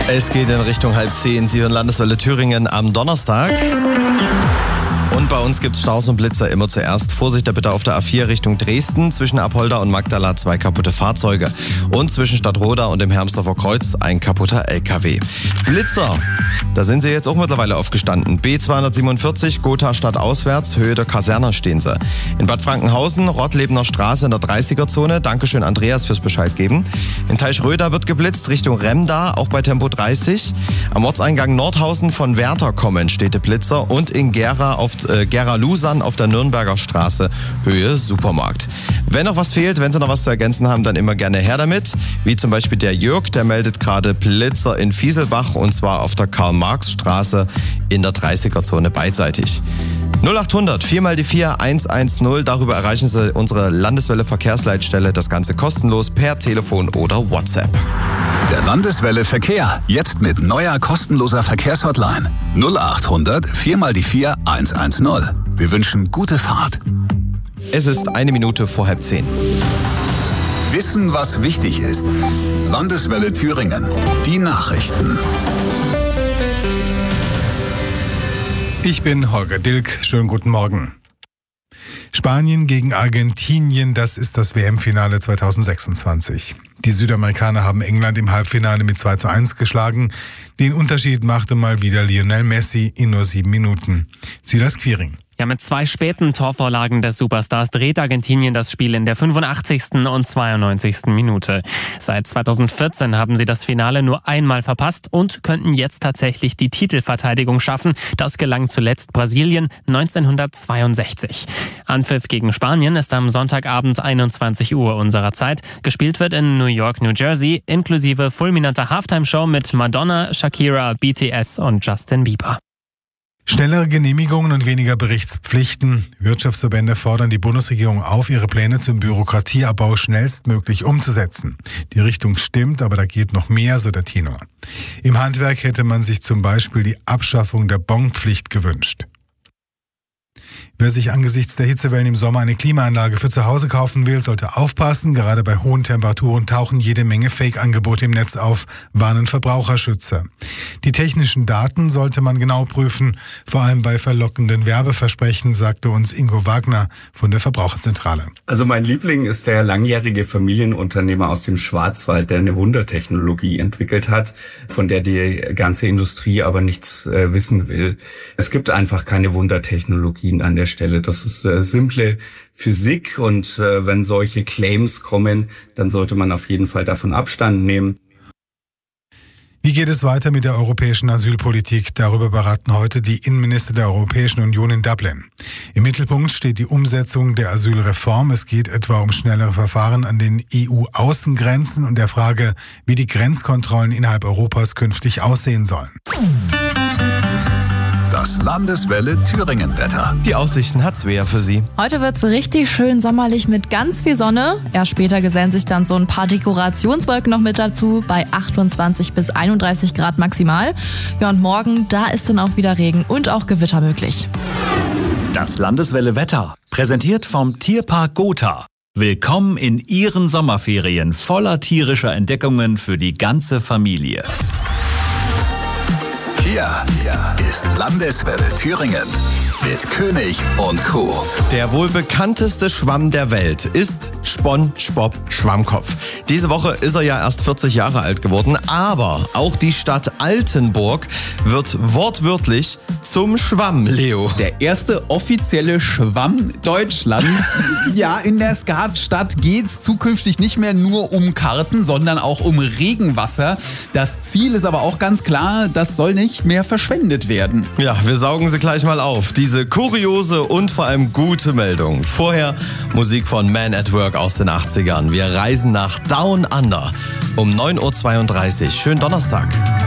Es geht in Richtung 9:30. Sie hören Landeswelle Thüringen am Donnerstag. Und bei uns gibt's Staus und Blitzer immer zuerst. Vorsicht bitte auf der A4 Richtung Dresden. Zwischen Apolda und Magdala 2 kaputte Fahrzeuge. Und zwischen Stadtroda und dem Hermsdorfer Kreuz ein kaputter LKW. Blitzer, da sind sie jetzt auch mittlerweile aufgestanden. B247, Gotha stadtauswärts, Höhe der Kaserne stehen sie. In Bad Frankenhausen, Rottlebener Straße in der 30er-Zone. Dankeschön Andreas fürs Bescheid geben. In Teichroeda wird geblitzt, Richtung Remda, auch bei Tempo 30. Am Ortseingang Nordhausen von Werther kommen steht der Blitzer. Und in Gera-Lusan auf der Nürnberger Straße, Höhe Supermarkt. Wenn noch was fehlt, wenn Sie noch was zu ergänzen haben, dann immer gerne her damit. Wie zum Beispiel der Jörg, der meldet gerade Blitzer in Fieselbach und zwar auf der Karl-Marx-Straße in der 30er-Zone beidseitig. 0800 4 mal die 4 110, darüber erreichen Sie unsere Landeswelle Verkehrsleitstelle, das Ganze kostenlos per Telefon oder WhatsApp. Der Landeswelle Verkehr, jetzt mit neuer kostenloser Verkehrshotline. 0800 4 mal die 4 110. Wir wünschen gute Fahrt. Es ist 1 Minute vor 9:30. Wissen, was wichtig ist. Landeswelle Thüringen. Die Nachrichten. Ich bin Holger Dilk. Schönen guten Morgen. Spanien gegen Argentinien, das ist das WM-Finale 2026. Die Südamerikaner haben England im Halbfinale mit 2:1 geschlagen. Den Unterschied machte mal wieder Lionel Messi in nur 7 Minuten. Silas Quiring. Ja, mit 2 späten Torvorlagen des Superstars dreht Argentinien das Spiel in der 85. und 92. Minute. Seit 2014 haben sie das Finale nur einmal verpasst und könnten jetzt tatsächlich die Titelverteidigung schaffen. Das gelang zuletzt Brasilien 1962. Anpfiff gegen Spanien ist am Sonntagabend 21 Uhr unserer Zeit. Gespielt wird in New York, New Jersey, inklusive fulminanter Halftime-Show mit Madonna, Shakira, BTS und Justin Bieber. Schnellere Genehmigungen und weniger Berichtspflichten. Wirtschaftsverbände fordern die Bundesregierung auf, ihre Pläne zum Bürokratieabbau schnellstmöglich umzusetzen. Die Richtung stimmt, aber da geht noch mehr, so der Tenor. Im Handwerk hätte man sich zum Beispiel die Abschaffung der Bonpflicht gewünscht. Wer sich angesichts der Hitzewellen im Sommer eine Klimaanlage für zu Hause kaufen will, sollte aufpassen. Gerade bei hohen Temperaturen tauchen jede Menge Fake-Angebote im Netz auf, warnen Verbraucherschützer. Die technischen Daten sollte man genau prüfen, vor allem bei verlockenden Werbeversprechen, sagte uns Ingo Wagner von der Verbraucherzentrale. Also mein Liebling ist der langjährige Familienunternehmer aus dem Schwarzwald, der eine Wundertechnologie entwickelt hat, von der die ganze Industrie aber nichts wissen will. Es gibt einfach keine Wundertechnologien an der Stelle. Das ist simple Physik und wenn solche Claims kommen, dann sollte man auf jeden Fall davon Abstand nehmen. Wie geht es weiter mit der europäischen Asylpolitik? Darüber beraten heute die Innenminister der Europäischen Union in Dublin. Im Mittelpunkt steht die Umsetzung der Asylreform. Es geht etwa um schnellere Verfahren an den EU-Außengrenzen und der Frage, wie die Grenzkontrollen innerhalb Europas künftig aussehen sollen. Das Landeswelle Thüringen-Wetter. Die Aussichten hat Svea für Sie. Heute wird's richtig schön sommerlich mit ganz viel Sonne. Erst später gesellen sich dann so ein paar Dekorationswolken noch mit dazu, bei 28 bis 31 Grad maximal. Ja, und morgen, da ist dann auch wieder Regen und auch Gewitter möglich. Das Landeswelle Wetter, präsentiert vom Tierpark Gotha. Willkommen in Ihren Sommerferien voller tierischer Entdeckungen für die ganze Familie. Hier ist Landeswelle Thüringen mit König und Co. Der wohl bekannteste Schwamm der Welt ist SpongeBob Schwammkopf. Diese Woche ist er ja erst 40 Jahre alt geworden, aber auch die Stadt Altenburg wird wortwörtlich zum Schwamm, Leo. Der erste offizielle Schwamm Deutschlands. Ja, in der Skatstadt geht's zukünftig nicht mehr nur um Karten, sondern auch um Regenwasser. Das Ziel ist aber auch ganz klar, das soll nicht mehr verschwendet werden. Ja, wir saugen sie gleich mal auf. Diese kuriose und vor allem gute Meldung. Vorher Musik von Man at Work aus den 80ern. Wir reisen nach Down Under um 9:32 Uhr. Schönen Donnerstag.